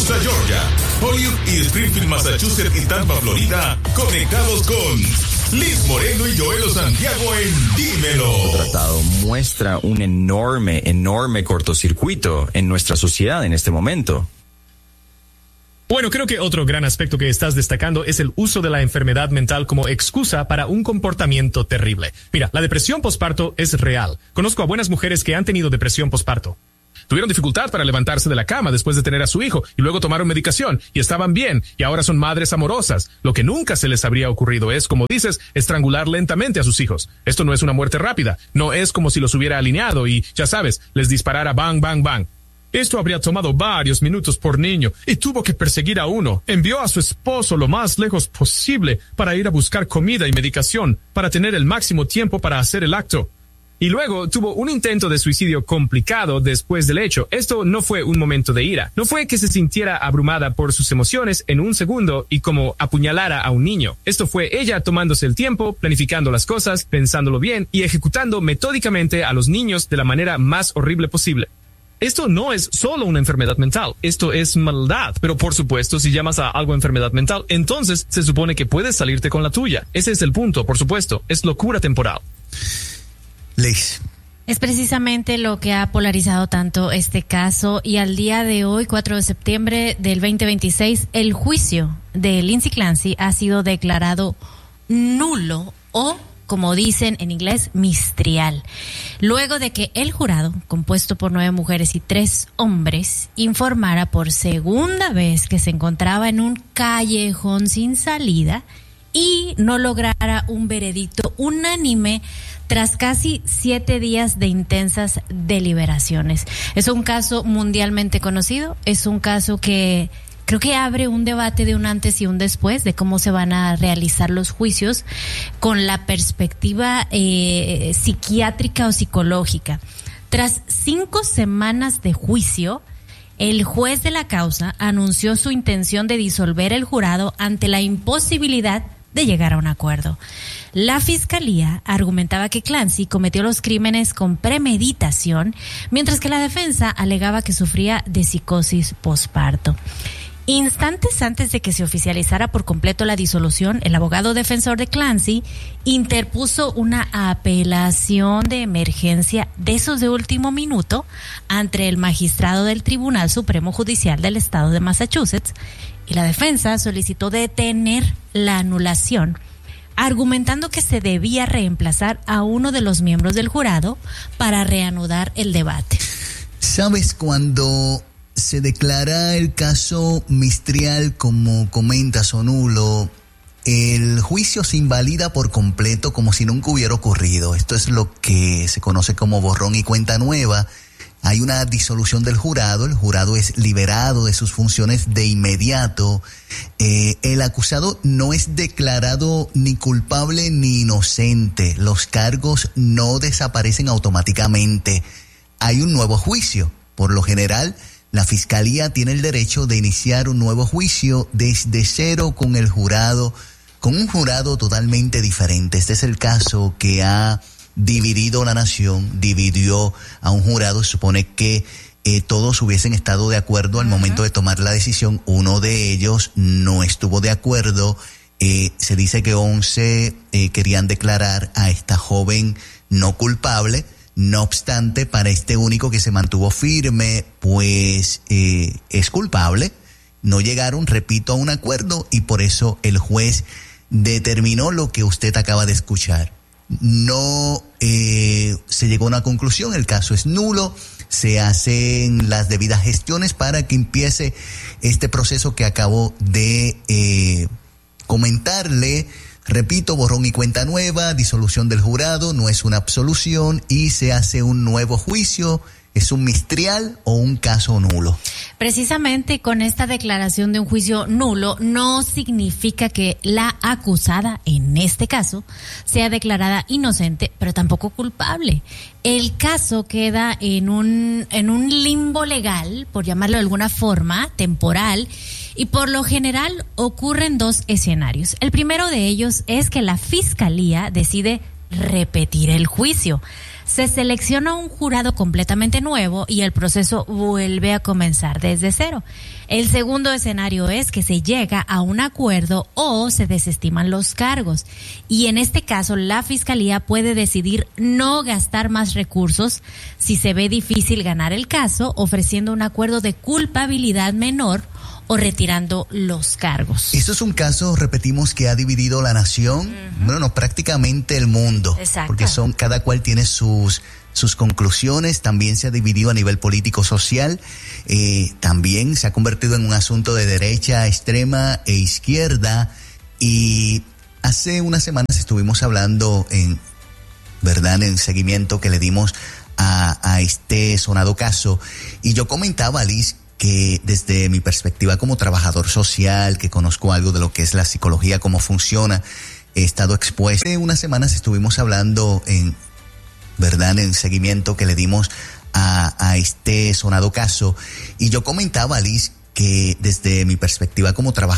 Augusta, Georgia, Holyoke y Springfield, Massachusetts y Tampa, Florida, conectados con Liz Moreno y Joelo Santiago en Dímelo. El tratado muestra un enorme cortocircuito en nuestra sociedad en este momento. Bueno, creo que otro gran aspecto que estás destacando es el uso de la enfermedad mental como excusa para un comportamiento terrible. Mira, la depresión posparto es real. Conozco a buenas mujeres que han tenido depresión posparto. Tuvieron dificultad para levantarse de la cama después de tener a su hijo y luego tomaron medicación y estaban bien y ahora son madres amorosas. Lo que nunca se les habría ocurrido es, como dices, estrangular lentamente a sus hijos. Esto no es una muerte rápida. No es como si los hubiera alineado y, ya sabes, les disparara bang, bang, bang. Esto habría tomado varios minutos por niño y tuvo que perseguir a uno. Envió a su esposo lo más lejos posible para ir a buscar comida y medicación para tener el máximo tiempo para hacer el acto. Y luego tuvo un intento de suicidio complicado después del hecho. Esto no fue un momento de ira. No fue que se sintiera abrumada por sus emociones en un segundo y como apuñalara a un niño. Esto fue ella tomándose el tiempo, planificando las cosas, pensándolo bien y ejecutando metódicamente a los niños de la manera más horrible posible. Esto no es solo una enfermedad mental, esto es maldad. Pero por supuesto, si llamas a algo enfermedad mental, entonces se supone que puedes salirte con la tuya. Ese es el punto, por supuesto, es locura temporal. Liz. Es precisamente lo que ha polarizado tanto este caso y al día de hoy, 4 de septiembre del 2026, el juicio de Lindsay Clancy ha sido declarado nulo o, como dicen en inglés, mistrial. Luego de que el jurado, compuesto por 9 mujeres y 3 hombres, informara por segunda vez que se encontraba en un callejón sin salida y no lograra un veredicto unánime tras casi 7 días de intensas deliberaciones. Es un caso mundialmente conocido, es un caso que creo que abre un debate de un antes y un después de cómo se van a realizar los juicios con la perspectiva psiquiátrica o psicológica. Tras 5 semanas de juicio, el juez de la causa anunció su intención de disolver el jurado ante la imposibilidad de llegar a un acuerdo. La fiscalía argumentaba que Clancy cometió los crímenes con premeditación, mientras que la defensa alegaba que sufría de psicosis posparto. Instantes antes de que se oficializara por completo la disolución, el abogado defensor de Clancy interpuso una apelación de emergencia de esos de último minuto ante el magistrado del Tribunal Supremo Judicial del Estado de Massachusetts, y la defensa solicitó detener la anulación, argumentando que se debía reemplazar a uno de los miembros del jurado para reanudar el debate. ¿Sabes cuando se declara el caso mistrial, como comentas, o nulo? El juicio se invalida por completo como si nunca hubiera ocurrido. Esto es lo que se conoce como borrón y cuenta nueva. Hay una disolución del jurado, el jurado es liberado de sus funciones de inmediato. El acusado no es declarado ni culpable ni inocente. Los cargos no desaparecen automáticamente. Hay un nuevo juicio. Por lo general, la fiscalía tiene el derecho de iniciar un nuevo juicio desde cero con el jurado, con un jurado totalmente diferente. Este es el caso que ha dividido la nación, dividió a un jurado. Se supone que todos hubiesen estado de acuerdo al momento de tomar la decisión. Uno de ellos no estuvo de acuerdo. Se dice que 11 querían declarar a esta joven no culpable. No obstante, para este único que se mantuvo firme, pues es culpable. No llegaron, repito, a un acuerdo y por eso el juez determinó lo que usted acaba de escuchar. No se llegó a una conclusión, el caso es nulo, se hacen las debidas gestiones para que empiece este proceso que acabo de comentarle. Repito, borrón y cuenta nueva, disolución del jurado, no es una absolución y se hace un nuevo juicio. ¿Es un mistrial o un caso nulo? Precisamente con esta declaración de un juicio nulo no significa que la acusada, en este caso, sea declarada inocente, pero tampoco culpable. El caso queda en un limbo legal, por llamarlo de alguna forma, temporal, y por lo general ocurren 2 escenarios. El primero de ellos es que la fiscalía decide repetir el juicio. se selecciona un jurado completamente nuevo y el proceso vuelve a comenzar desde cero. El segundo escenario es que se llega a un acuerdo o se desestiman los cargos. Y en este caso, la Fiscalía puede decidir no gastar más recursos si se ve difícil ganar el caso, ofreciendo un acuerdo de culpabilidad menor o retirando los cargos. Esto es un caso, repetimos, que ha dividido la nación, bueno, prácticamente el mundo. Exacto. Porque cada cual tiene sus conclusiones. También se ha dividido a nivel político-social, también se ha convertido en un asunto de derecha extrema e izquierda. Y hace unas semanas estuvimos hablando en seguimiento que le dimos a este sonado caso, y yo comentaba, Liz, que desde mi perspectiva como trabajador social, que conozco algo de lo que es la psicología, cómo funciona, he estado expuesto. Hace unas semanas estuvimos hablando en seguimiento que le dimos a este sonado caso, y yo comentaba, Liz, que desde mi perspectiva como trabajador